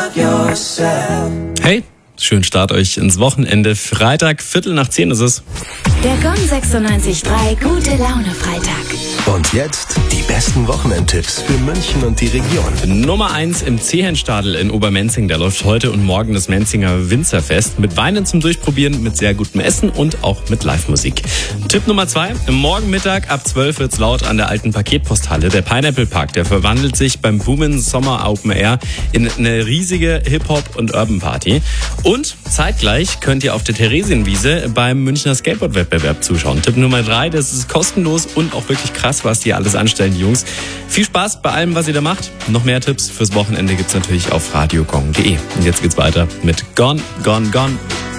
Hey, schönen Start euch ins Wochenende. Freitag, 9:15 ist es. Der Gong 96.3 Gute Laune Freitag. Und jetzt die besten Wochenendtipps für München und die Region. Nummer 1 im Zehenstadel in Obermenzing. Da läuft heute und morgen das Menzinger Winzerfest. Mit Weinen zum Durchprobieren, mit sehr gutem Essen und auch mit Live-Musik. Tipp Nummer 2. Morgen Mittag ab 12 wird's laut an der alten Paketposthalle. Der Pineapple Park, der verwandelt sich beim Boomen Sommer Open Air in eine riesige Hip-Hop- und Urban-Party. Und zeitgleich könnt ihr auf der Theresienwiese beim Münchner Skateboard-Wettbewerb zuschauen. Tipp Nummer 3, das ist kostenlos und auch wirklich krass, was die alles anstellen, die Jungs. Viel Spaß bei allem, was ihr da macht. Noch mehr Tipps fürs Wochenende gibt's natürlich auf radiogong.de. Und jetzt geht's weiter mit Gone, Gone, Gone.